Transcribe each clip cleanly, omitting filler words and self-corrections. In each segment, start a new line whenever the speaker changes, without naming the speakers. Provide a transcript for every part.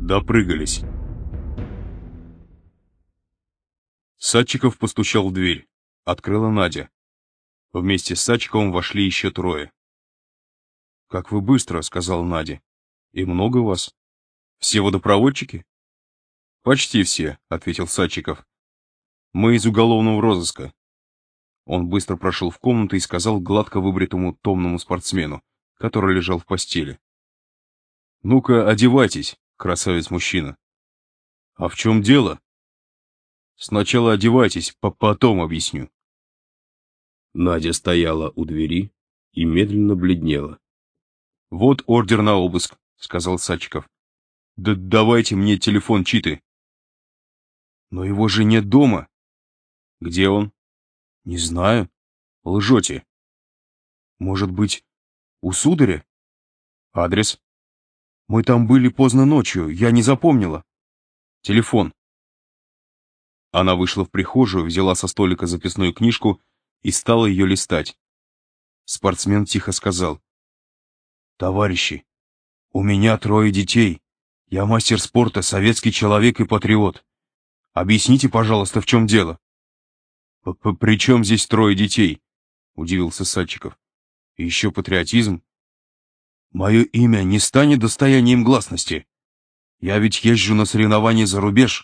Допрыгались. Садчиков постучал в дверь. Открыла Надя. Вместе с Садчиковым вошли еще трое. «Как вы быстро», — сказала Надя. «И много вас? Все водопроводчики?» «Почти все», — ответил Садчиков. «Мы из уголовного розыска». Он быстро прошел в комнату и сказал гладко выбритому томному спортсмену, который лежал в постели: «Ну-ка, одевайтесь, красавец-мужчина». «А в чем дело?» «Сначала одевайтесь, потом объясню».
Надя стояла у двери и медленно бледнела.
«Вот ордер на обыск», — сказал Садчиков. «Да давайте мне телефон Читы». «Но его же нет дома». «Где он?» «Не знаю». «Лжете». «Может быть, у сударя?» «Адрес?» «Мы там были поздно ночью, я не запомнила». «Телефон». Она вышла в прихожую, взяла со столика записную книжку и стала ее листать. Спортсмен тихо сказал: «Товарищи, у меня 3 детей. Я мастер спорта, советский человек и патриот. Объясните, пожалуйста, в чем дело?» «При чем здесь 3 детей?» — удивился Садчиков. «И еще патриотизм. Мое имя не станет достоянием гласности. Я ведь езжу на соревнования за рубеж».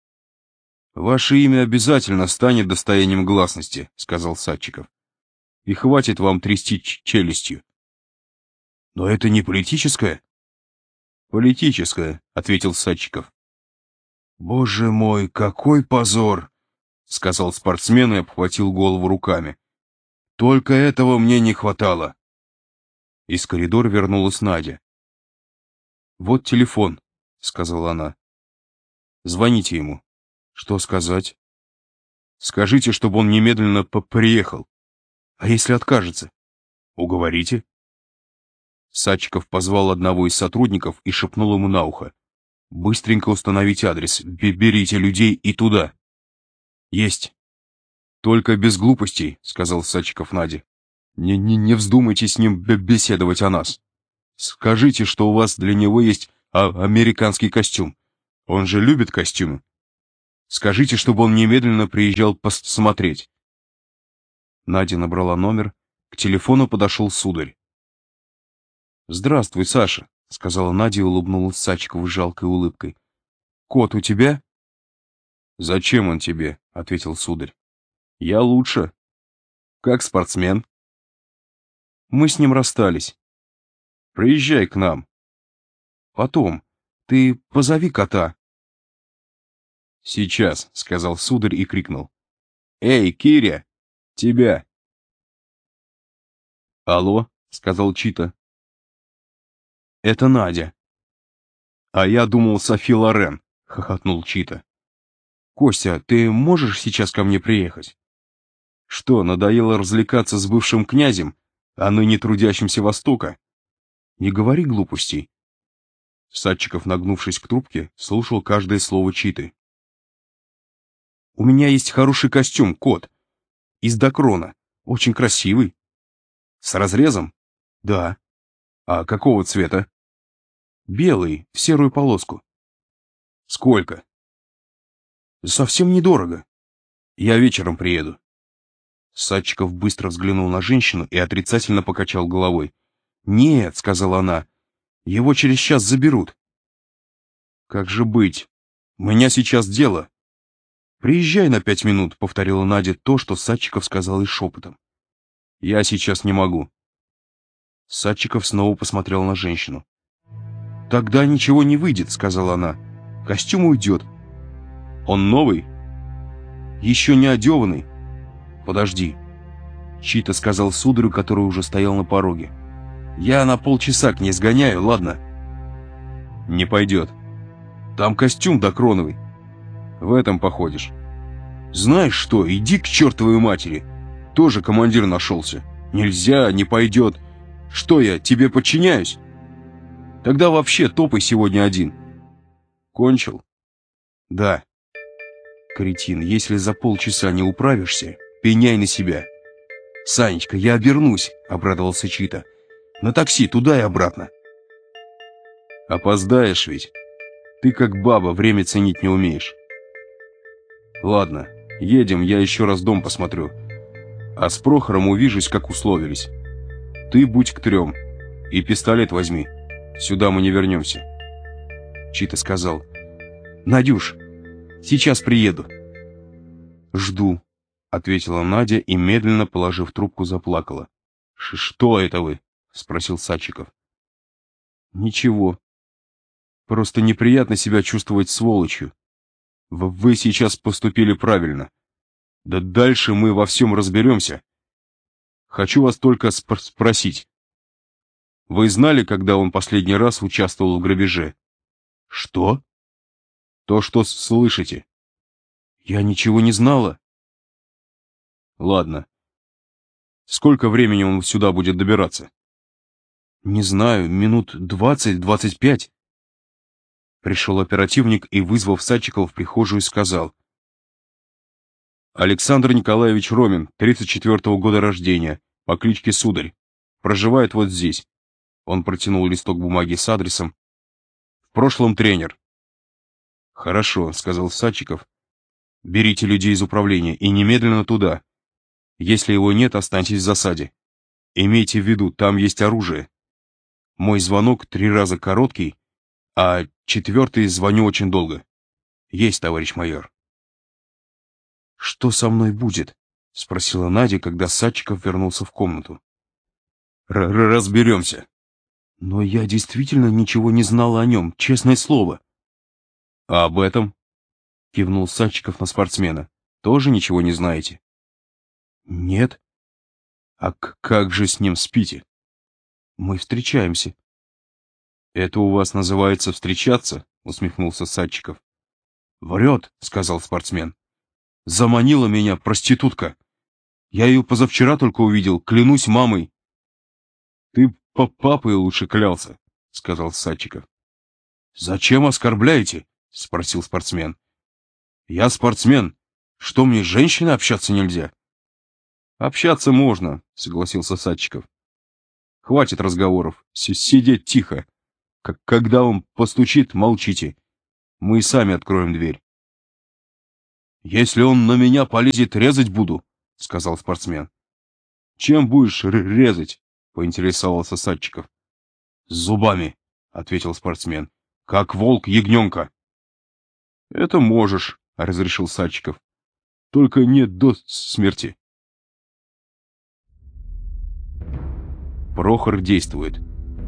«Ваше имя обязательно станет достоянием гласности», — сказал Садчиков. «И хватит вам трясти челюстью». «Но это не политическое?» «Политическое», — ответил Садчиков. «Боже мой, какой позор!» — сказал спортсмен и обхватил голову руками. «Только этого мне не хватало». Из коридора вернулась Надя. «Вот телефон», — сказала она. «Звоните ему». «Что сказать?» «Скажите, чтобы он немедленно приехал». «А если откажется?» «Уговорите». Садчиков позвал одного из сотрудников и шепнул ему на ухо: «Быстренько установить адрес, берите людей и туда». «Есть». «Только без глупостей», — сказал Садчиков Наде. Не вздумайте с ним беседовать о нас. Скажите, что у вас для него есть американский костюм. Он же любит костюмы. Скажите, чтобы он немедленно приезжал посмотреть». Надя набрала номер, к телефону подошел сударь. «Здравствуй, Саша», — сказала Надя и улыбнулась Садчикову жалкой улыбкой. «Кот у тебя?» «Зачем он тебе?» — ответил сударь. «Я лучше. Как спортсмен?» «Мы с ним расстались». «Приезжай к нам». «Потом. Ты позови кота». «Сейчас», — сказал сударь и крикнул: «Эй, Киря! Тебя!» «Алло», — сказал Чита. «Это Надя». «А я думал, Софи Лорен», — хохотнул Чита. «Костя, ты можешь сейчас ко мне приехать?» «Что, надоело развлекаться с бывшим князем, а ныне трудящимся Востока?» «Не говори глупостей». Садчиков, нагнувшись к трубке, слушал каждое слово Читы. «У меня есть хороший костюм, кот. Из докрона. Очень красивый». «С разрезом?» «Да». «А какого цвета?» «Белый, в серую полоску». «Сколько?» «Совсем недорого. Я вечером приеду». Садчиков быстро взглянул на женщину и отрицательно покачал головой. «Нет», — сказала она, — «его через час заберут». «Как же быть? У меня сейчас дело». «Приезжай на 5 минут», — повторила Надя то, что Садчиков сказал и шепотом. «Я сейчас не могу». Садчиков снова посмотрел на женщину. «Тогда ничего не выйдет», — сказала она. «Костюм уйдет». «Он новый?» «Еще не одеванный». «Подожди». Чита сказал сударю, который уже стоял на пороге. «Я на полчаса к ней сгоняю, ладно?» «Не пойдет. Там костюм докроновый. В этом походишь». «Знаешь что, иди к чертовой матери. Тоже командир нашелся. Нельзя, не пойдет. Что я, тебе подчиняюсь? Тогда вообще топай сегодня один». «Кончил?» «Да». «Кретин, если за полчаса не управишься, пеняй на себя». «Санечка, я обернусь», — обрадовался Чита. «На такси, туда и обратно». «Опоздаешь ведь». Ты как баба, время ценить не умеешь. Ладно, едем, я еще раз дом посмотрю. А с Прохором увижусь, как условились. Ты будь к 3 и пистолет возьми. Сюда мы не вернемся. Чита сказал: «Надюш, сейчас приеду». «Жду», — ответила Надя и, медленно положив трубку, заплакала. «Что это вы?» — спросил Садчиков. «Ничего. Просто неприятно себя чувствовать сволочью. Вы сейчас поступили правильно. Да дальше мы во всем разберемся. Хочу вас только спросить. Вы знали, когда он последний раз участвовал в грабеже?» «Что?» «То, что слышите». «Я ничего не знала». «Ладно. Сколько времени он сюда будет добираться?» «Не знаю, минут 20-25. Пришел оперативник и, вызвав Садчикова в прихожую, сказал: «Александр Николаевич Ромин, 34-го года рождения, по кличке Сударь. Проживает вот здесь». Он протянул листок бумаги с адресом. «В прошлом тренер». «Хорошо», — сказал Садчиков. «Берите людей из управления и немедленно туда. Если его нет, останьтесь в засаде. Имейте в виду, там есть оружие. Мой звонок 3 раза короткий, а 4-й звоню очень долго. Есть, товарищ майор». «Что со мной будет?» — спросила Надя, когда Садчиков вернулся в комнату. «Разберемся». «Но я действительно ничего не знала о нем, честное слово». «А об этом?» — кивнул Садчиков на спортсмена. «Тоже ничего не знаете?» «Нет». «А как же с ним спите?» «Мы встречаемся». «Это у вас называется встречаться?» — усмехнулся Садчиков. «Врет», — сказал спортсмен. «Заманила меня проститутка. Я ее позавчера только увидел, клянусь мамой». «Ты папой лучше клялся», — сказал Садчиков. «Зачем оскорбляете?» — спросил спортсмен. «Я спортсмен. Что, мне с женщиной общаться нельзя?» «Общаться можно», — согласился Садчиков. «Хватит разговоров. Сидеть тихо. Когда он постучит, молчите. Мы сами откроем дверь». «Если он на меня полезет, резать буду», — сказал спортсмен. «Чем будешь резать?» — поинтересовался Садчиков. «Зубами», — ответил спортсмен. «Как волк ягненка». «Это можешь», — разрешил Садчиков. «Только не до смерти». Прохор действует.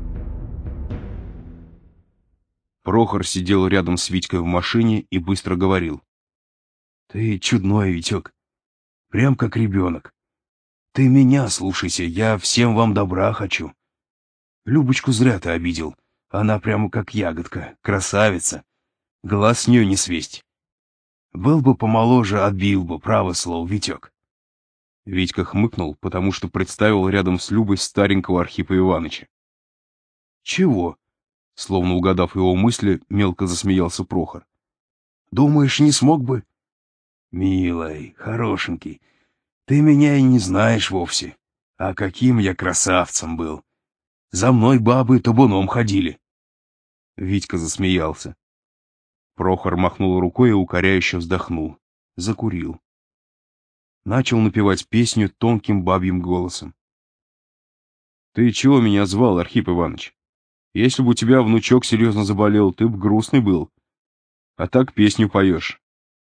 Прохор сидел рядом с Витькой в машине и быстро говорил: «Ты чудной, Витек. Прям как ребенок. Ты меня слушайся, я всем вам добра хочу. Любочку зря ты обидел. Она прямо как ягодка, красавица. Глаз с нее не свесть. Был бы помоложе, отбил бы, право слово, Витек». Витька хмыкнул, потому что представил рядом с Любой старенького Архипа Иваныча. «Чего?» — словно угадав его мысли, мелко засмеялся Прохор. «Думаешь, не смог бы?» «Милый, хорошенький, ты меня и не знаешь вовсе. А каким я красавцем был. За мной бабы табуном ходили». Витька засмеялся. Прохор махнул рукой и укоряюще вздохнул. Закурил. Начал напевать песню тонким бабьим голосом. «Ты чего меня звал, Архип Иваныч? Если бы у тебя внучок серьезно заболел, ты б грустный был. А так песню поешь».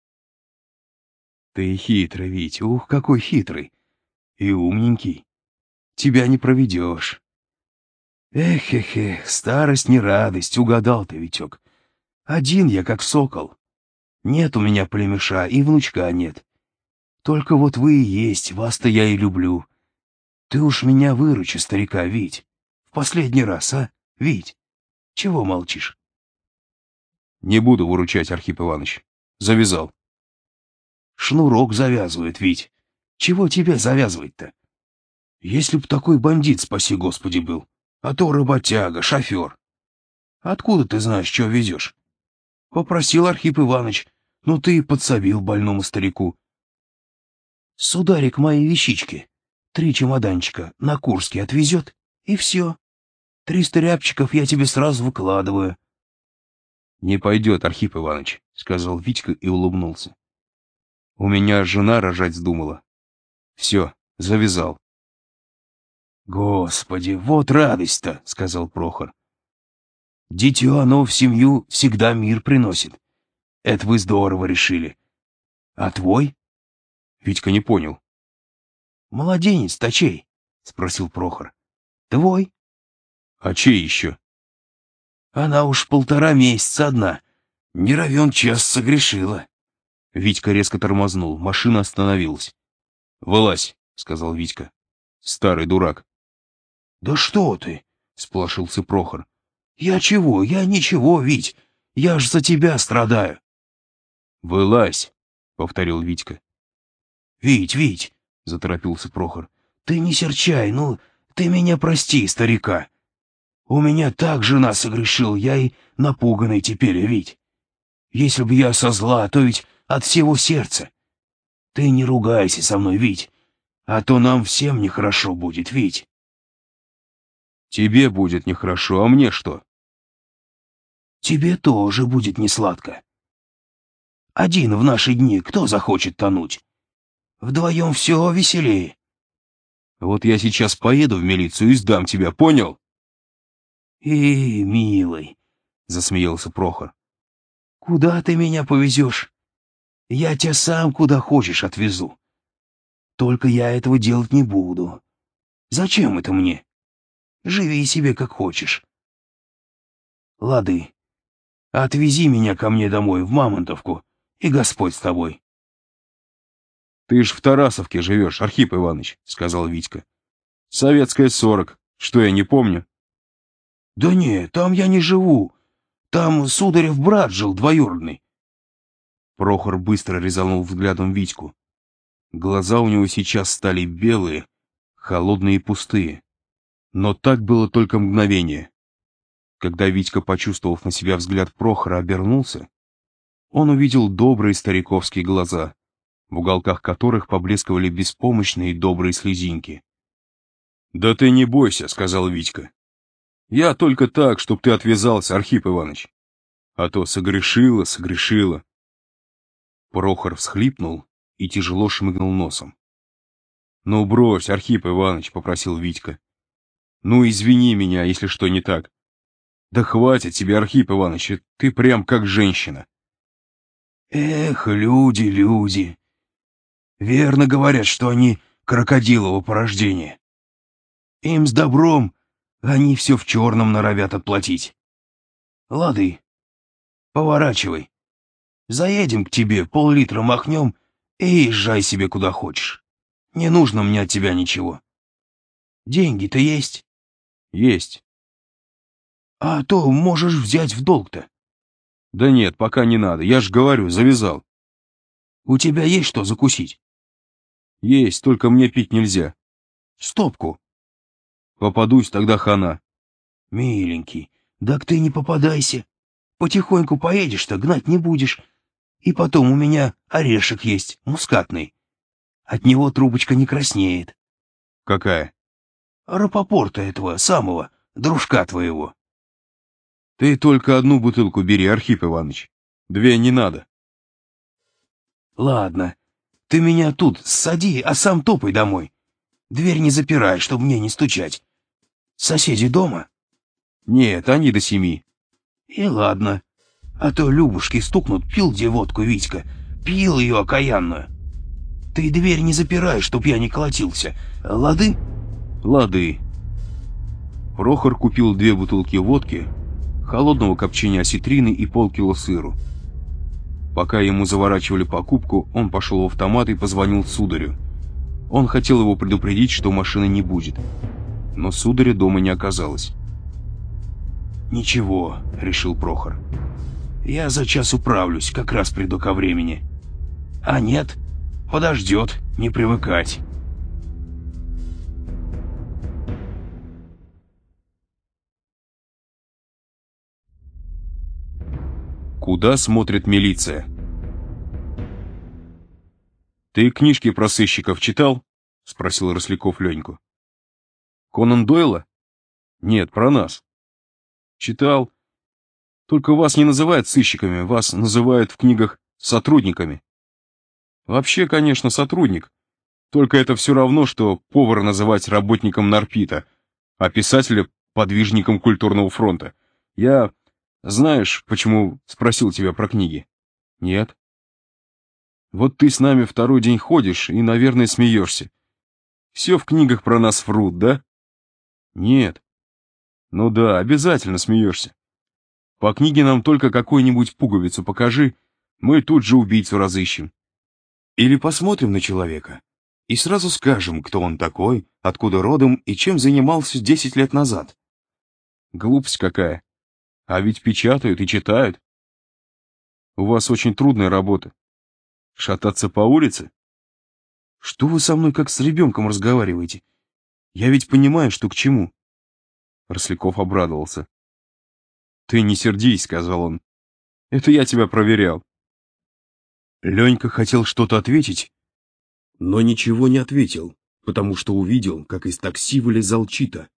«Ты хитрый, Вить, ух, какой хитрый. И умненький. Тебя не проведешь. Эх, старость не радость, угадал ты, Витек. Один я, как сокол. Нет у меня племеша, и внучка нет. Только вот вы и есть, вас-то я и люблю. Ты уж меня выручи, старика, Вить. В последний раз, а, Вить? Чего молчишь?» «Не буду выручать, Архип Иваныч. Завязал». «Шнурок завязывает, Вить. Чего тебе завязывать-то? Если б такой бандит, спаси Господи, был, а то работяга, шофер. Откуда ты знаешь, что везешь? Попросил Архип Иваныч, ну ты и подсобил больному старику. Сударик мои вещички, 3 чемоданчика на Курский отвезет, и все. 300 рябчиков я тебе сразу выкладываю». «Не пойдет, Архип Иванович», — сказал Витька и улыбнулся. «У меня жена рожать вздумала. Все, завязал».
«Господи, вот радость-то!» — сказал Прохор. «Дитё оно в семью всегда мир приносит. Это вы здорово решили. А твой?»
Витька не понял.
«Младенец-то чей?» — спросил Прохор. «Твой?»
«А чей еще?»
«Она уж 1,5 месяца одна. Не равен час согрешила».
Витька резко тормознул, машина остановилась. «Вылазь», — сказал Витька. «Старый дурак».
«Да что ты!» — сполошился Прохор. «Я чего? Я ничего, Вить. Я ж за тебя страдаю».
«Вылазь», — повторил Витька.
«Вить!» — заторопился Прохор. «Ты не серчай, ну, ты меня прости, старика. У меня так жена согрешил, я и напуганный теперь, Вить. Если б я со зла, то ведь от всего сердца. Ты не ругайся со мной, Вить, а то нам всем нехорошо будет, Вить».
«Тебе будет нехорошо, а мне что?»
«Тебе тоже будет несладко. Один в наши дни кто захочет тонуть? Вдвоем все веселее».
«Вот я сейчас поеду в милицию и сдам тебя, понял?»
Милый», — засмеялся Прохор, — «куда ты меня повезешь? Я тебя сам куда хочешь отвезу. Только я этого делать не буду. Зачем это мне? Живи себе как хочешь. Лады, отвези меня ко мне домой, в Мамонтовку, и Господь с тобой».
«Ты ж в Тарасовке живешь, Архип Иванович», — сказал Витька. «Советская 40. Что, я не помню?»
«Да не, там я не живу. Там Сударев брат жил, двоюродный».
Прохор быстро резанул взглядом Витьку. Глаза у него сейчас стали белые, холодные и пустые. Но так было только мгновение. Когда Витька, почувствовав на себя взгляд Прохора, обернулся, он увидел добрые стариковские глаза, в уголках которых поблескивали беспомощные и добрые слезинки. «Да ты не бойся», — сказал Витька. «Я только так, чтоб ты отвязался, Архип Иванович. А то согрешила». Прохор всхлипнул и тяжело шмыгнул носом. «Ну брось, Архип Иванович», — попросил Витька. «Ну извини меня, если что не так». «Да хватит тебе, Архип Иванович, ты прям как женщина».
«Эх, люди. Верно говорят, что они крокодилово порождение. Им с добром они все в черном норовят отплатить. Лады, поворачивай. Заедем к тебе, пол-литра махнем и езжай себе куда хочешь. Не нужно мне от тебя ничего. Деньги-то есть?»
«Есть».
«А то можешь взять в долг-то».
«Да нет, пока не надо, я ж говорю, завязал».
«У тебя есть что закусить?»
«Есть, только мне пить нельзя».
«Стопку».
«Попадусь, тогда хана».
«Миленький, так ты не попадайся. Потихоньку поедешь-то, гнать не будешь. И потом у меня орешек есть, мускатный. От него трубочка не краснеет».
«Какая?»
«Рапопорта этого самого, дружка твоего».
«Ты только одну бутылку бери, Архип Иванович. 2 не надо».
«Ладно, ты меня тут ссади, а сам топай домой. Дверь не запирай, чтобы мне не стучать. Соседи дома?»
«Нет, они до 7».
«И ладно. А то Любушки стукнут, пил где водку Витька, пил ее окаянную. Ты дверь не запирай, чтоб я не колотился. Лады?»
«Лады». Прохор купил 2 бутылки водки, холодного копчения осетрины и полкило сыру. Пока ему заворачивали покупку, он пошел в автомат и позвонил сударю. Он хотел его предупредить, что машины не будет. Но сударя дома не оказалось.
«Ничего», — решил Прохор. «Я за час управлюсь, как раз приду ко времени. А нет, подождет, не привыкать».
Куда смотрит милиция? «Ты книжки про сыщиков читал?» — спросил Росляков Леньку. «Конан Дойла?» «Нет, про нас». «Читал. Только вас не называют сыщиками, вас называют в книгах сотрудниками. Вообще, конечно, сотрудник. Только это все равно, что повара называть работником Нарпита, а писателя — подвижником культурного фронта. Я... Знаешь, почему спросил тебя про книги? Нет. Вот ты с нами второй день ходишь и, наверное, смеешься. Все в книгах про нас врут, да? Нет. Ну да, обязательно смеешься. По книге нам только какую-нибудь пуговицу покажи, мы тут же убийцу разыщем. Или посмотрим на человека и сразу скажем, кто он такой, откуда родом и чем занимался 10 лет назад. Глупость какая. А ведь печатают и читают. У вас очень трудная работа. Шататься по улице? Что вы со мной как с ребенком разговариваете? Я ведь понимаю, что к чему. Росляков обрадовался. Ты не сердись, сказал он. Это я тебя проверял. Ленька хотел что-то ответить,
Но ничего не ответил, потому что увидел, как из такси вылезал Чита.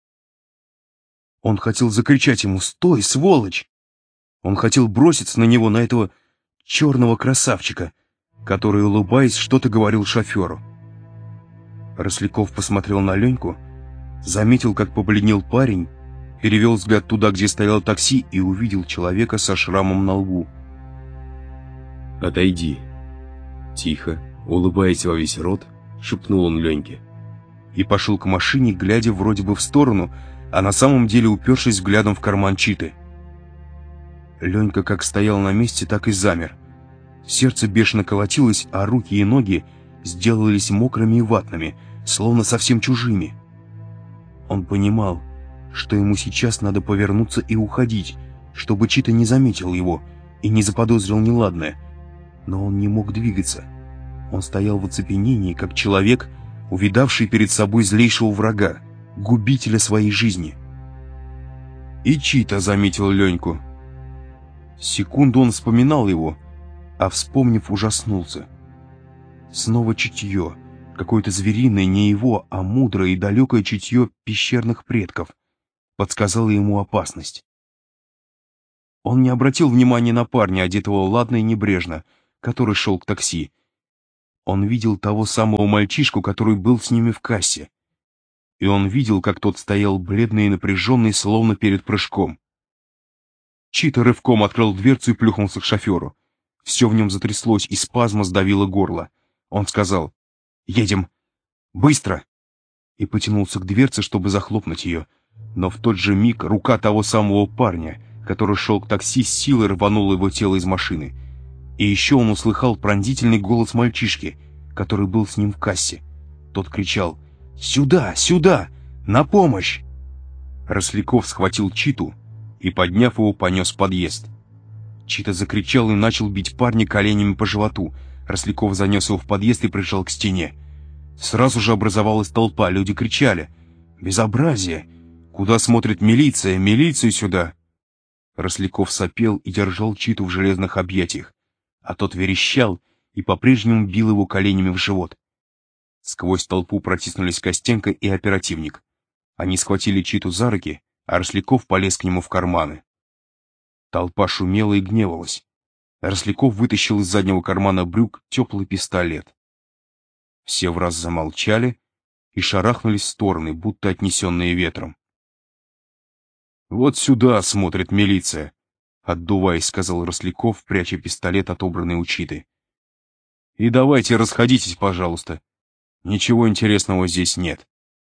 Он хотел закричать ему: «Стой, сволочь!» Он хотел броситься на него, на этого черного красавчика, который, улыбаясь, что-то говорил шоферу. Росляков посмотрел на Леньку, заметил, как побледнел парень, перевел взгляд туда, где стояло такси, и увидел человека со шрамом на лбу.
«Отойди!» Тихо, улыбаясь во весь рот, шепнул он Леньке.
И пошел к машине, глядя вроде бы в сторону, а на самом деле упершись взглядом в карман Читы. Ленька как стоял на месте, так и замер. Сердце бешено колотилось, а руки и ноги сделались мокрыми и ватными, словно совсем чужими. Он понимал, что ему сейчас надо повернуться и уходить, чтобы Чита не заметил его и не заподозрил неладное. Но он не мог двигаться. Он стоял в оцепенении, как человек, увидавший перед собой злейшего врага, губителя своей жизни. И Чита заметил Леньку. Секунду он вспоминал его, а вспомнив, ужаснулся. Снова чутье, какое-то звериное, не его, а мудрое и далекое чутье пещерных предков, подсказало ему опасность. Он не обратил внимания на парня, одетого ладно и небрежно, который шел к такси. Он видел того самого мальчишку, который был с ними в кассе. И он видел, как тот стоял бледный и напряженный, словно перед прыжком. Чита рывком открыл дверцу и плюхнулся к шоферу. Все в нем затряслось, и спазма сдавило горло. Он сказал: «Едем! Быстро!» и потянулся к дверце, чтобы захлопнуть ее. Но в тот же миг рука того самого парня, который шел к такси, с силой рванула его тело из машины. И еще он услыхал пронзительный голос мальчишки, который был с ним в кассе. Тот кричал: «Сюда! Сюда! На помощь!» Росляков схватил Читу и, подняв его, понес в подъезд. Чита закричал и начал бить парня коленями по животу. Росляков занес его в подъезд и прижал к стене. Сразу же образовалась толпа, люди кричали: «Безобразие! Куда смотрит милиция? Милицию сюда!» Росляков сопел и держал Читу в железных объятиях, а тот верещал и по-прежнему бил его коленями в живот. Сквозь толпу протиснулись Костенко и оперативник. Они схватили Читу за руки, а Росляков полез к нему в карманы. Толпа шумела и гневалась. Росляков вытащил из заднего кармана брюк теплый пистолет. Все враз замолчали и шарахнулись в стороны, будто отнесенные ветром. «Вот сюда смотрит милиция», — отдуваясь, сказал Росляков, пряча пистолет, отобранный у Читы. «И давайте расходитесь, пожалуйста. Ничего интересного здесь нет».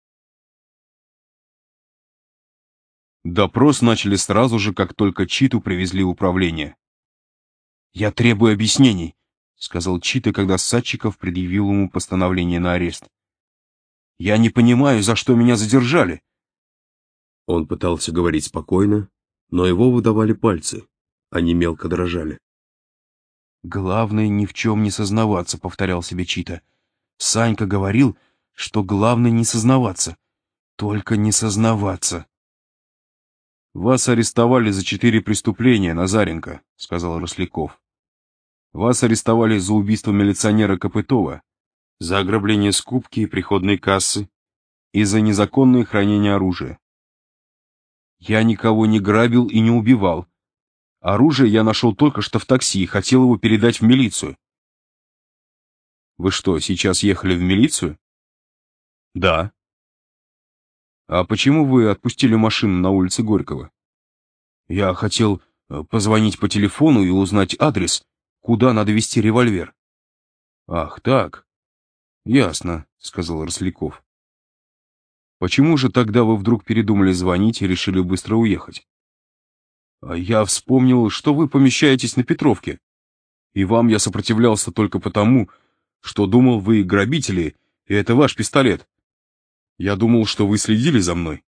Допрос начали сразу же, как только Читу привезли в управление. «Я требую объяснений», — сказал Чита, когда Садчиков предъявил ему постановление на арест. «Я не понимаю, за что меня задержали».
Он пытался говорить спокойно, но его выдавали пальцы, они мелко дрожали.
«Главное, ни в чем не сознаваться», — повторял себе Чита. «Санька говорил, что главное не сознаваться. Только не сознаваться». «Вас арестовали за 4 преступления, Назаренко», — сказал Росляков. «Вас арестовали за убийство милиционера Копытова, за ограбление скупки и приходной кассы и за незаконное хранение оружия». «Я никого не грабил и не убивал», Оружие я нашел только что в такси и хотел его передать в милицию. Вы что, сейчас ехали в милицию? Да. А почему вы отпустили машину на улице Горького? Я хотел позвонить по телефону и узнать адрес, куда надо везти револьвер. Ах, так. Ясно, сказал Росляков. Почему же тогда вы вдруг передумали звонить и решили быстро уехать? Я вспомнил, что вы помещаетесь на Петровке, и вам я сопротивлялся только потому, что думал, вы грабители, и это ваш пистолет. Я думал, что вы следили за мной.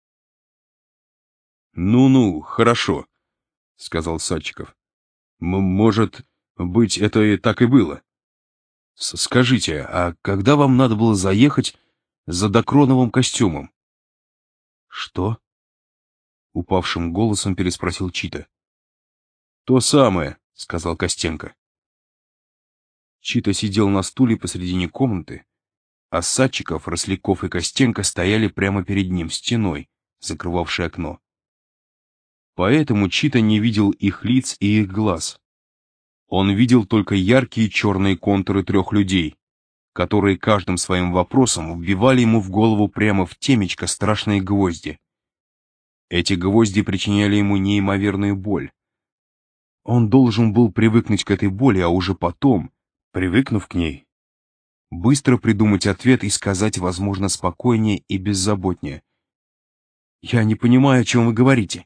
Ну-ну, хорошо, сказал Садчиков. Может быть, это и так и было. Скажите, а когда вам надо было заехать за Докроновым костюмом? Что? Упавшим голосом переспросил Чита. То самое, сказал Костенко. Чита сидел на стуле посредине комнаты, а Садчиков, Росляков и Костенко стояли прямо перед ним, стеной, закрывавшей окно. Поэтому Чита не видел их лиц и их глаз. Он видел только яркие черные контуры трех людей, которые каждым своим вопросом вбивали ему в голову прямо в темечко страшные гвозди. Эти гвозди причиняли ему неимоверную боль. Он должен был привыкнуть к этой боли, а уже потом, привыкнув к ней, быстро придумать ответ и сказать, возможно, спокойнее и беззаботнее. «Я не понимаю, о чем вы говорите».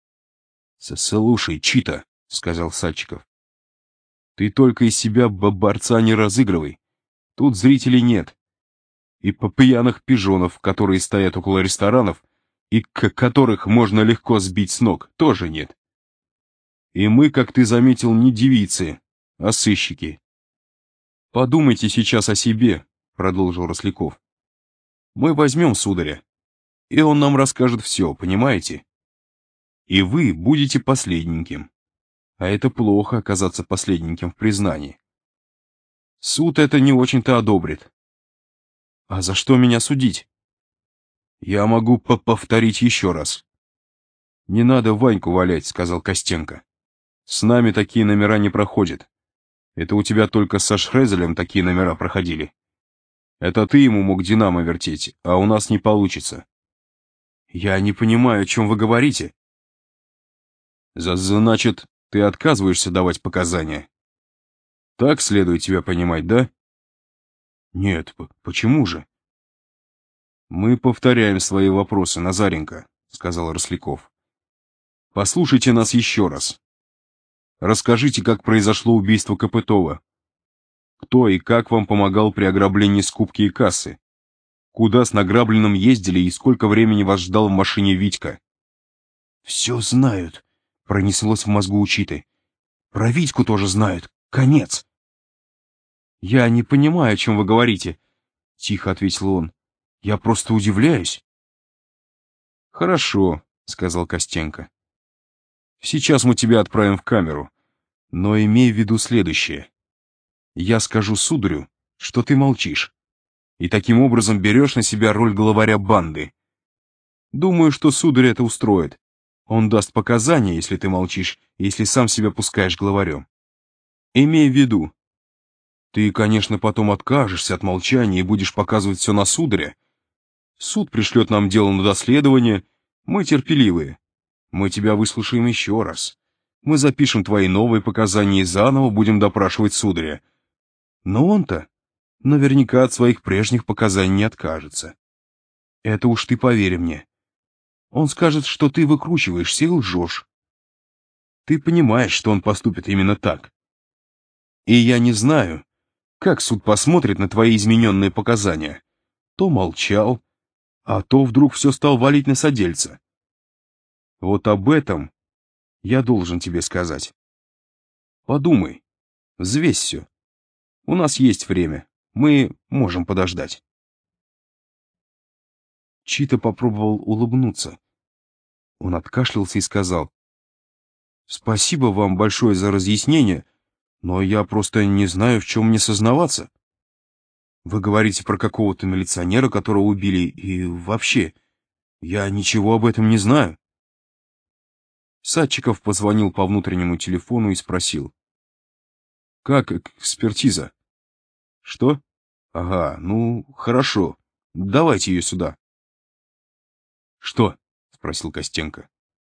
«Слушай, Чита», — сказал Садчиков, — «ты только из себя борца не разыгрывай. Тут зрителей нет. И по пьяных пижонов, которые стоят около ресторанов, и которых можно легко сбить с ног, тоже нет. И мы, как ты заметил, не девицы, а сыщики. Подумайте сейчас о себе», — продолжил Росляков. «Мы возьмем сударя, и он нам расскажет все, понимаете? И вы будете последненьким. А это плохо, оказаться последненьким в признании. Суд это не очень-то одобрит. А за что меня судить? Я могу повторить еще раз. Не надо Ваньку валять, сказал Костенко. С нами такие номера не проходят. Это у тебя только со Шрезелем такие номера проходили. Это ты ему мог динамо вертеть, а у нас не получится. Я не понимаю, о чем вы говорите. Значит, ты отказываешься давать показания? Так следует тебя понимать, да? Нет, почему же? Мы повторяем свои вопросы, Назаренко, сказал Росляков. Послушайте нас еще раз. Расскажите, как произошло убийство Копытова. Кто и как вам помогал при ограблении скупки и кассы? Куда с награбленным ездили и сколько времени вас ждал в машине Витька? Все знают, пронеслось в мозгу у Читы. Про Витьку тоже знают. Конец. Я не понимаю, о чем вы говорите, тихо ответил он. Я просто удивляюсь. Хорошо, сказал Костенко. Сейчас мы тебя отправим в камеру, но имей в виду следующее. Я скажу сударю, что ты молчишь, и таким образом берешь на себя роль главаря банды. Думаю, что сударь это устроит. Он даст показания, если ты молчишь, и если сам себя пускаешь главарем. Имей в виду. Ты, конечно, потом откажешься от молчания и будешь показывать все на сударя. Суд пришлет нам дело на доследование. Мы терпеливые. Мы тебя выслушаем еще раз. Мы запишем твои новые показания и заново будем допрашивать сударя. Но он-то наверняка от своих прежних показаний не откажется. Это уж ты поверь мне. Он скажет, что ты выкручиваешься и лжешь. Ты понимаешь, что он поступит именно так. И я не знаю, как суд посмотрит на твои измененные показания. То молчал, а то вдруг все стал валить на содельца. Вот об этом я должен тебе сказать. Подумай, взвесь все. У нас есть время, мы можем подождать. Чита попробовал улыбнуться. Он откашлялся и сказал: «Спасибо вам большое за разъяснение, но я просто не знаю, в чем мне сознаваться. Вы говорите про какого-то милиционера, которого убили, и вообще, я ничего об этом не знаю». Садчиков позвонил по внутреннему телефону и спросил. «Как экспертиза?» «Что? Ага, ну, хорошо. Давайте ее сюда». «Что?» — спросил Костенко.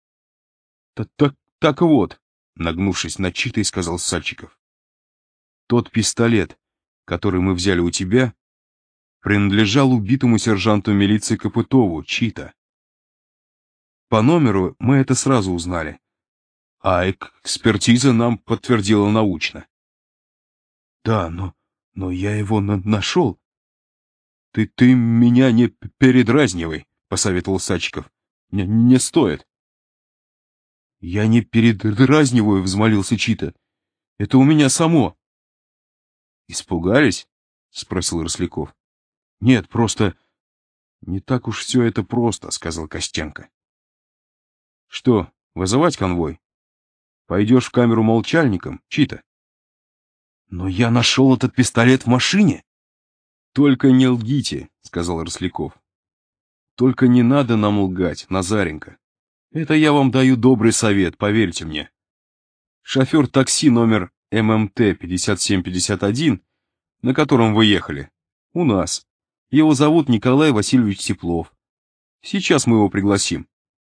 «Так вот», — нагнувшись над Читой, сказал Садчиков. «Тот пистолет, который мы взяли у тебя, принадлежал убитому сержанту милиции Копытову, Чита. По номеру мы это сразу узнали, а экспертиза нам подтвердила научно». «Да, но я его нашел». Ты меня не передразнивай», — посоветовал Садчиков. Не стоит». «Я не передразниваю», — взмолился Чита. «Это у меня само». «Испугались?» — спросил Росляков. «Нет, просто...» «Не так уж все это просто», — сказал Костенко. «Что, вызывать конвой? Пойдешь в камеру молчальником, Чита?» «Но я нашел этот пистолет в машине». «Только не лгите», — сказал Росляков. «Только не надо нам лгать, Назаренко. Это я вам даю добрый совет, поверьте мне. Шофер такси номер ММТ 5751, на котором вы ехали, у нас. Его зовут Николай Васильевич Теплов. Сейчас мы его пригласим».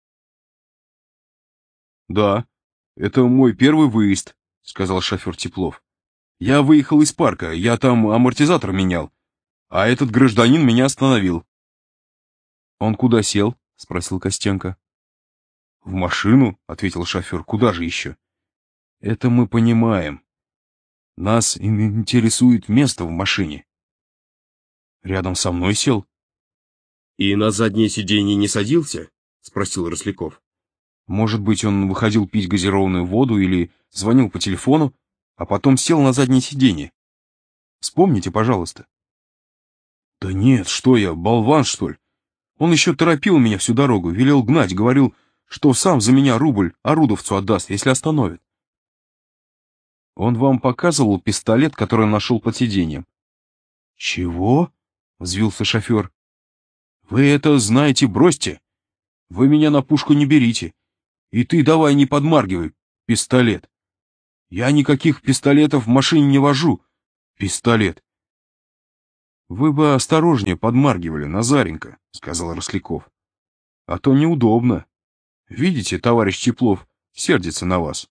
«Да, это мой первый выезд», — сказал шофер Теплов. «Я выехал из парка, я там амортизатор менял, а этот гражданин меня остановил». «Он куда сел?» — спросил Костенко. «В машину», — ответил шофер. «Куда же еще?» «Это мы понимаем. Нас интересует место в машине». «Рядом со мной сел».
«И на заднее сиденье не садился?» — спросил Росляков.
«Может быть, он выходил пить газированную воду или звонил по телефону, а потом сел на заднее сиденье. Вспомните, пожалуйста». «Да нет, что я, болван, что ли? Он еще торопил меня всю дорогу, велел гнать, говорил, что сам за меня рубль орудовцу отдаст, если остановит». «Он вам показывал пистолет, который он нашел под сиденьем?» «Чего?» — взвился шофер. «Вы это знаете, бросьте. Вы меня на пушку не берите. И ты давай не подмаргивай, пистолет. Я никаких пистолетов в машине не вожу. Пистолет». «Вы бы осторожнее подмаргивали, Назаренко», — сказал Росляков. «А то неудобно. Видите, товарищ Теплов сердится на вас».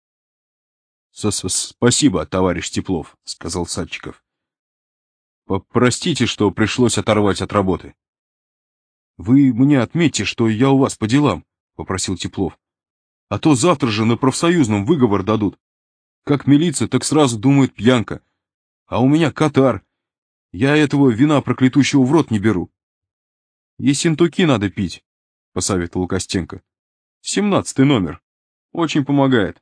«Спасибо, товарищ Теплов», — сказал Садчиков. «Простите, что пришлось оторвать от работы». «Вы мне отметьте, что я у вас по делам», — попросил Теплов. «А то завтра же на профсоюзном выговор дадут. Как милиция, так сразу думают пьянка. А у меня катар. Я этого вина проклятущего в рот не беру». «Ессентуки надо пить», — посоветовал Костенко. 17-й номер. Очень помогает».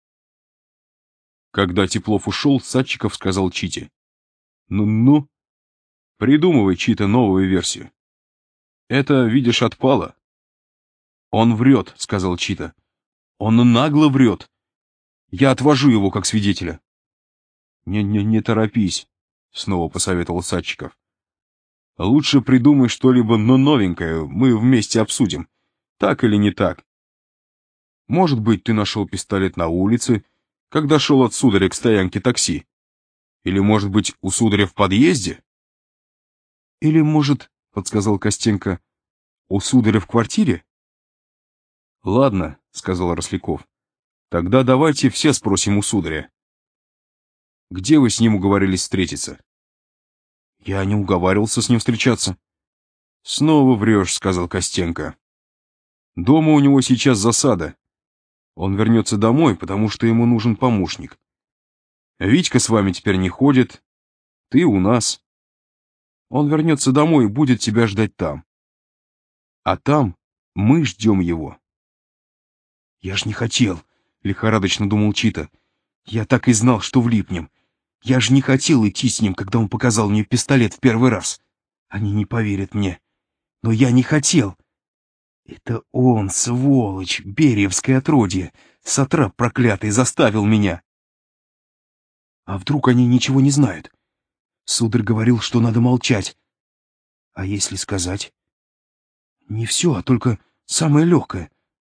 Когда Теплов ушел, Садчиков сказал Чите: «Ну, придумывай, Чита, новую версию. Это, видишь, отпало». «Он врет», — сказал Чита. «Он нагло врет. Я отвожу его как свидетеля». «Не торопись», — снова посоветовал Садчиков. «Лучше придумай что-либо новенькое, мы вместе обсудим, так или не так. Может быть, ты нашел пистолет на улице, когда шел от сударя к стоянке такси? Или, может быть, у сударя в подъезде? Или, может, — подсказал Костенко, — у сударя в квартире?» «Ладно», — сказал Росляков, — «тогда давайте все спросим у сударя. Где вы с ним уговорились встретиться?» «Я не уговаривался с ним встречаться». «Снова врешь», — сказал Костенко. «Дома у него сейчас засада. Он вернется домой, потому что ему нужен помощник. Витька с вами теперь не ходит, ты у нас. Он вернется домой и будет тебя ждать там. А там мы ждем его». «Я ж не хотел», — лихорадочно думал Чита. «Я так и знал, что влипнем. Я же не хотел идти с ним, когда он показал мне пистолет в первый раз. Они не поверят мне. Но я не хотел. Это он, сволочь, бериевское отродье, сатрап проклятый, заставил меня. А вдруг они ничего не знают? Сударь говорил, что надо молчать. А если сказать? Не все, а только самое легкое.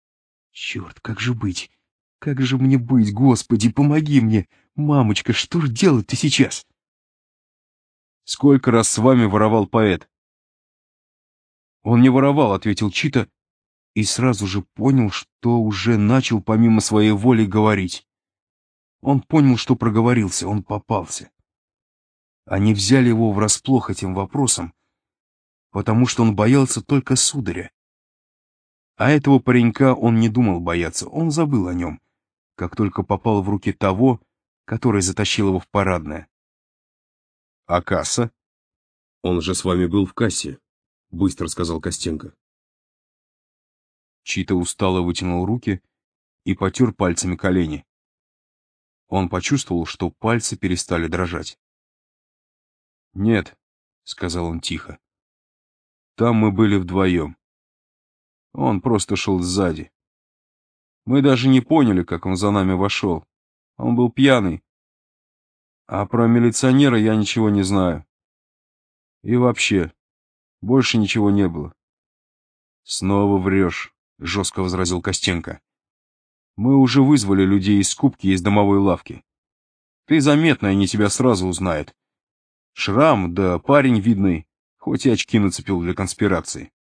Черт, как же быть? Как же мне быть, Господи, помоги мне! Мамочка, что ж делать-то сейчас?
Сколько раз с вами воровал поэт? Он не воровал, ответил Чита, и сразу же понял, что уже начал помимо своей воли говорить. Он понял, что проговорился, он попался. Они взяли его врасплох этим вопросом, потому что он боялся только сударя. А этого паренька он не думал бояться, он забыл о нем, как только попал в руки того, который затащил его в парадное. А касса?
Он же с вами был в кассе, быстро сказал Костенко.
Чита устало вытянул руки и потер пальцами колени. Он почувствовал, что пальцы перестали дрожать. «Нет», — сказал он тихо, — «там мы были вдвоем. Он просто шел сзади. Мы даже не поняли, как он за нами вошел. Он был пьяный. А про милиционера я ничего не знаю. И вообще, больше ничего не было». «Снова врешь», — жестко возразил Костенко. «Мы уже вызвали людей из скупки и из домовой лавки. Ты заметно, они тебя сразу узнают. Шрам, да парень видный, хоть и очки нацепил для конспирации».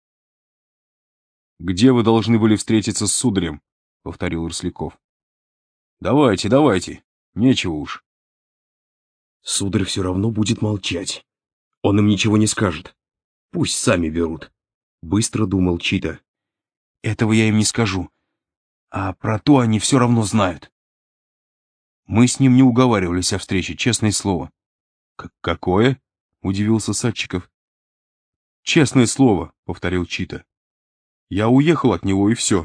«Где вы должны были встретиться с сударем?» — повторил Росляков. «Давайте, давайте, нечего уж».
Сударь все равно будет молчать. Он им ничего не скажет. Пусть сами берут. Быстро думал Чита.
Этого я им не скажу. А про то они все равно знают. Мы с ним не уговаривались о встрече, честное слово.
«Какое?» — удивился Садчиков. «Честное слово», — повторил Чита. «Я уехал от него, и все».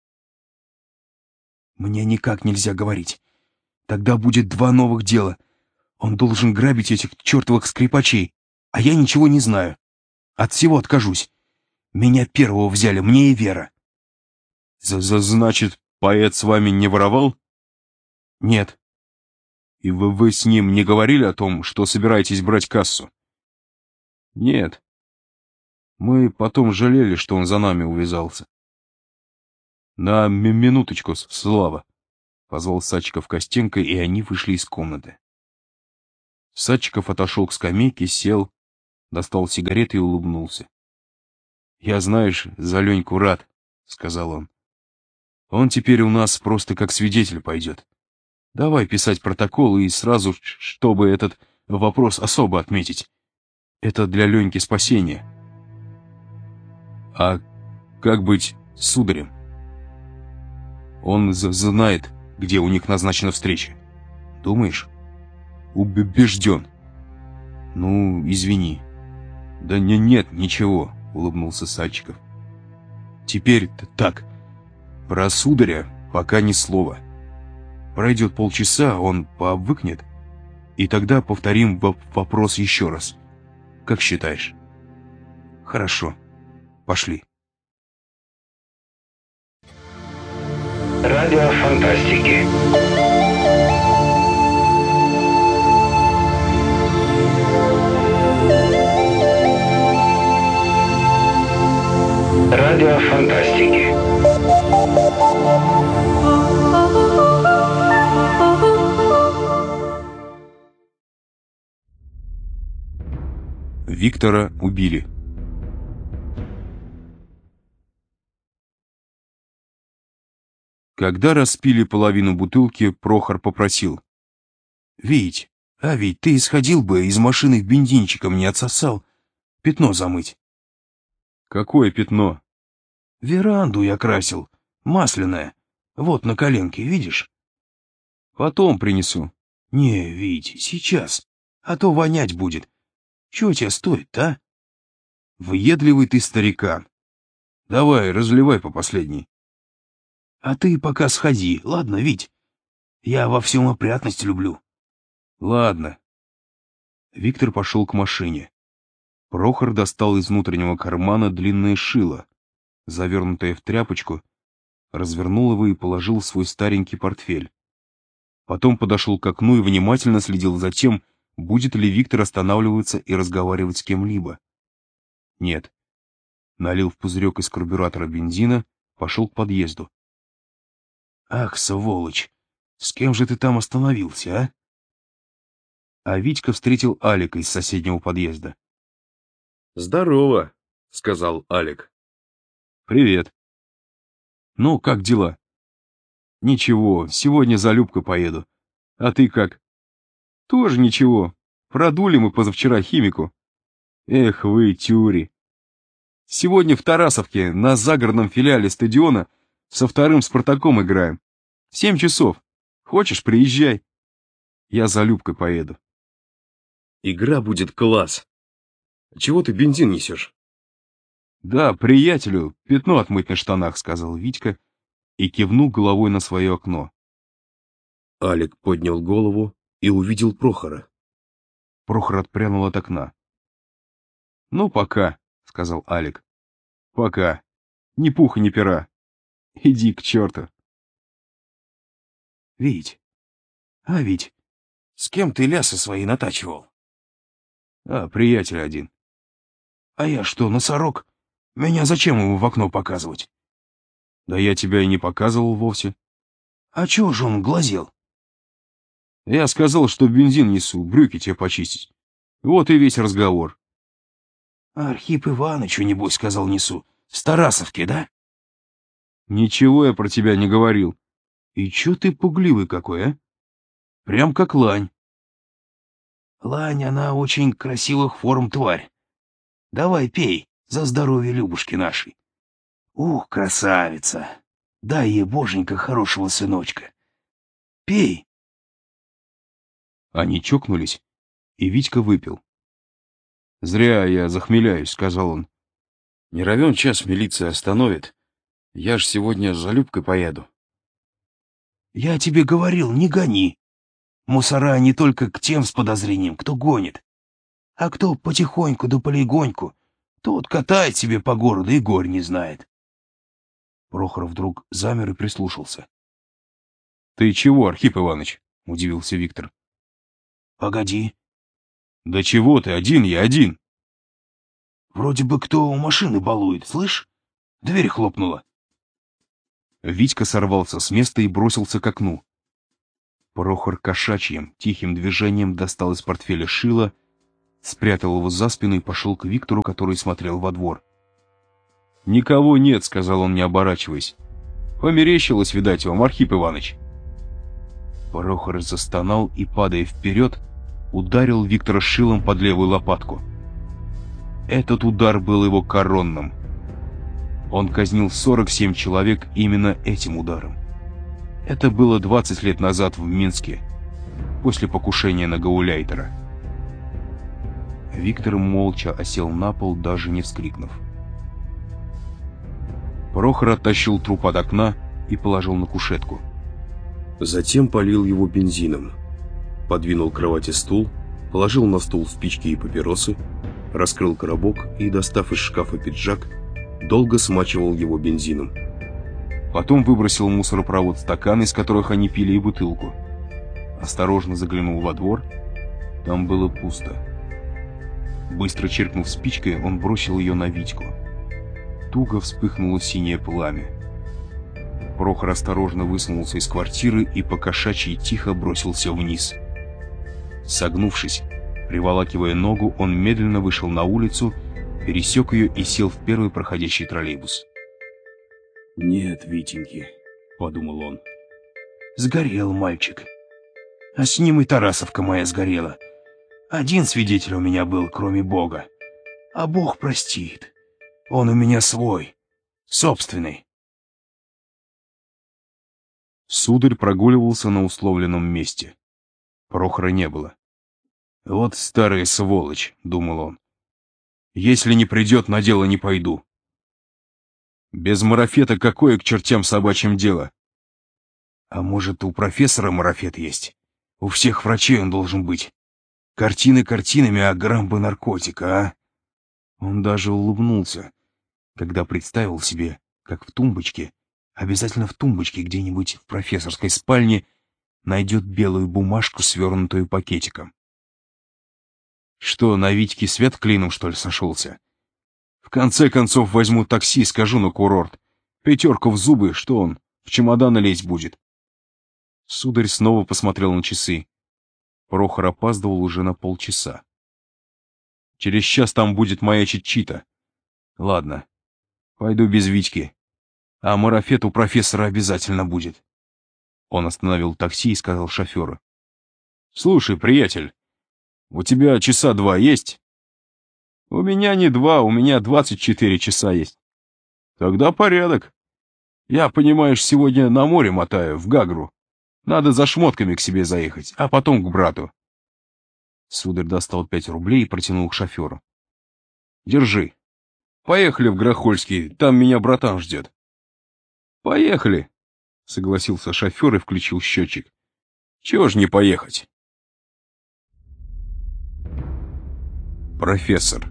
Мне никак нельзя говорить. Тогда будет два новых дела. Он должен грабить этих чертовых скрипачей, а я ничего не знаю. От всего откажусь. Меня первого взяли, мне и Вера.
Значит, поэт с вами не воровал?
Нет.
И вы с ним не говорили о том, что собираетесь брать кассу? Нет. Мы потом жалели, что он за нами увязался. На минуточку, Слава, позвал Садчиков Костенко, и они вышли из комнаты. Садчиков отошел к скамейке, сел, достал сигареты и улыбнулся. «Я, знаешь, за Леньку рад», — сказал он. «Он теперь у нас просто как свидетель пойдет. Давай писать протокол и сразу, чтобы этот вопрос особо отметить. Это для Леньки спасение». «А как быть с сударем?» «Он знает, где у них назначена встреча. Думаешь?» «Убежден». «Ну, извини». «Да нет, ничего», — улыбнулся Садчиков. «Теперь так, про сударя пока ни слова. Пройдет полчаса, он пообвыкнет, и тогда повторим вопрос еще раз. Как считаешь?» «Хорошо, пошли».
Радио фантастики. Радио фантастики.
Виктора убили. Когда распили половину бутылки, Прохор попросил:
«Вить, Вить, ты исходил бы, из машины бензинчиком не отсосал. Пятно замыть».
«Какое пятно?»
«Веранду я красил, масляное. Вот на коленке, видишь?»
«Потом принесу».
«Не, Вить, сейчас, а то вонять будет. Чего тебе стоит, а?»
«Въедливый ты старикан. Давай, разливай по последней».
«А ты пока сходи, ладно, Вить? Я во всем опрятность люблю».
«Ладно». Виктор пошел к машине. Прохор достал из внутреннего кармана длинное шило, завернутое в тряпочку, развернул его и положил в свой старенький портфель. Потом подошел к окну и внимательно следил за тем, будет ли Виктор останавливаться и разговаривать с кем-либо. Нет. Налил в пузырек из карбюратора бензина, пошел к подъезду.
Ах, сволочь! С кем же ты там остановился, а?
А Витька встретил Алика из соседнего подъезда.
«Здорово», — сказал Алик.
«Привет. Ну, как дела?» «Ничего, сегодня за Любкой поеду. А ты как?» «Тоже ничего. Продули мы позавчера химику. Эх вы, тюри. Сегодня в Тарасовке на загородном филиале стадиона со вторым «Спартаком» играем. В 7 часов. Хочешь, приезжай. Я за Любкой поеду».
«Игра будет класс. Чего ты бензин несешь?»
«Да, приятелю, пятно отмыть на штанах», — сказал Витька и кивнул головой на свое окно.
Алик поднял голову и увидел Прохора.
Прохор отпрянул от окна. «Ну, пока», — сказал Алик. «Пока. Ни пуха, ни пера. Иди к черту».
«Вить, Вить, с кем ты лясы свои натачивал?»
«А, приятель один».
«А я что, носорог? Меня зачем ему в окно показывать?»
«Да я тебя и не показывал вовсе».
«А чего же он глазел?»
«Я сказал, что бензин несу, брюки тебе почистить. Вот и весь разговор».
«Архип Иванычу, небось, сказал, несу. С Тарасовки, да?»
«Ничего я про тебя не говорил».
«И чё ты пугливый какой, а? Прям как лань». «Лань, она очень красивых форм тварь. Давай пей за здоровье Любушки нашей. Ух, красавица! Дай ей, боженька, хорошего сыночка. Пей!»
Они чокнулись, и Витька выпил. «Зря я захмеляюсь», — сказал он. «Не равен час милиция остановит. Я ж сегодня за Любкой поеду».
«Я тебе говорил, не гони. Мусора не только к тем с подозрением, кто гонит. А кто потихоньку да полегоньку, тот катает себе по городу и горь не знает». Прохор вдруг замер и прислушался.
«Ты чего, Архип Иваныч?» — удивился Виктор.
«Погоди.
«Да чего ты, один я один».
Вроде бы кто у машины балует, слышь? Дверь хлопнула».
Витька сорвался с места и бросился к окну. Прохор кошачьим, тихим движением достал из портфеля шило, спрятал его за спину и пошел к Виктору, который смотрел во двор. «Никого нет», — сказал он, не оборачиваясь. «Померещилось, видать, вам, Архип Иваныч». Прохор застонал и, падая вперед, ударил Виктора шилом под левую лопатку. Этот удар был его коронным. Он казнил 47 человек именно этим ударом. Это было 20 лет назад в Минске, после покушения на гауляйтера. Виктор молча осел на пол, даже не вскрикнув. Прохор оттащил труп от окна и положил на кушетку.
Затем полил его бензином. Подвинул к кровати стул, положил на стул спички и папиросы, раскрыл коробок и, достав из шкафа пиджак, долго смачивал его бензином.
Потом выбросил в мусоропровод стаканы, из которых они пили, и бутылку. Осторожно заглянул во двор. Там было пусто. Быстро чиркнув спичкой, он бросил ее на Витьку. Туго вспыхнуло синее пламя. Прохор осторожно высунулся из квартиры и по-кошачьи тихо бросился вниз. Согнувшись, приволакивая ногу, он медленно вышел на улицу, пересек ее и сел в первый проходящий троллейбус.
«Нет, Витеньки», — подумал он, — «сгорел мальчик. А с ним и Тарасовка моя сгорела. Один свидетель у меня был, кроме Бога. А Бог простит. Он у меня свой, собственный».
Сударь прогуливался на условленном месте. Прохора не было. «Вот старая сволочь», — думал он. «Если не придет, на дело не пойду. Без марафета какое к чертям собачьим дело? А может, у профессора марафет есть? У всех врачей он должен быть. Картины картинами, а грамм бы наркотика, а?» Он даже улыбнулся, когда представил себе, как в тумбочке, обязательно в тумбочке где-нибудь в профессорской спальне, найдет белую бумажку, свернутую пакетиком. Что, на Витьке свет клином, что ли, сошелся? В конце концов возьму такси, скажу на курорт. 5 в зубы, что он, в чемоданы лезть будет. Сударь снова посмотрел на часы. Прохор опаздывал уже на полчаса. Через час там будет маячить Чита. Ладно, пойду без Витьки. А марафет у профессора обязательно будет. Он остановил такси и сказал шоферу. «Слушай, приятель, у тебя часа 2 есть?» «У меня не 2, у меня 24 часа есть». «Тогда порядок. Я, понимаешь, сегодня на море мотаю, в Гагру. Надо за шмотками к себе заехать, а потом к брату». Сударь достал 5 рублей и протянул к шоферу. «Держи. Поехали в Грохольский, там меня братан ждет». «Поехали», — согласился шофер и включил счетчик. «Чего ж не поехать?» Профессор.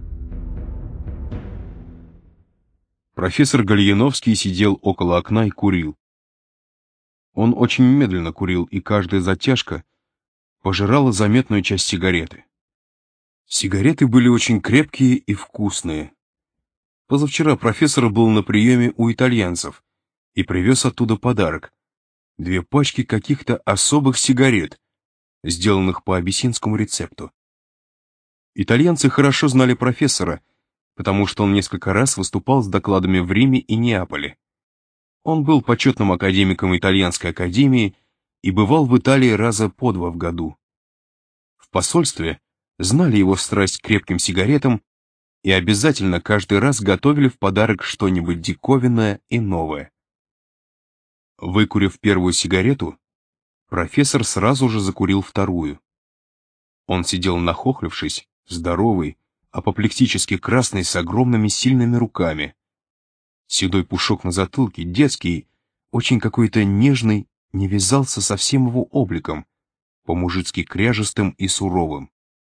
Профессор Гальяновский сидел около окна и курил. Он очень медленно курил, и каждая затяжка пожирала заметную часть сигареты. Сигареты были очень крепкие и вкусные. Позавчера профессор был на приеме у итальянцев и привез оттуда подарок. 2 пачки каких-то особых сигарет, сделанных по абиссинскому рецепту. Итальянцы хорошо знали профессора, потому что он несколько раз выступал с докладами в Риме и Неаполе. Он был почетным академиком итальянской академии и бывал в Италии раза по 2 в году. В посольстве знали его страсть к крепким сигаретам и обязательно каждый раз готовили в подарок что-нибудь диковинное и новое. Выкурив первую сигарету, профессор сразу же закурил вторую. Он сидел нахохлившись, здоровый, апоплексически красный, с огромными сильными руками. Седой пушок на затылке, детский, очень какой-то нежный, не вязался со всем его обликом, по-мужицки кряжестым и суровым.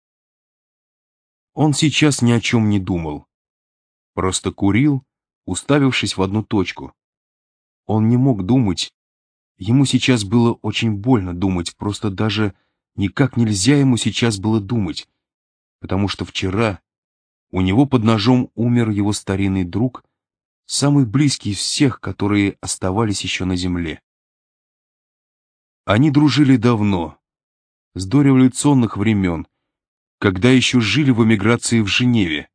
Он сейчас ни о чем не думал. Просто курил, уставившись в одну точку. Он не мог думать. Ему сейчас было очень больно думать, просто даже никак нельзя ему сейчас было думать, потому что вчера у него под ножом умер его старинный друг, самый близкий из всех, которые оставались еще на земле. Они дружили давно, с дореволюционных времен, когда еще жили в эмиграции в Женеве.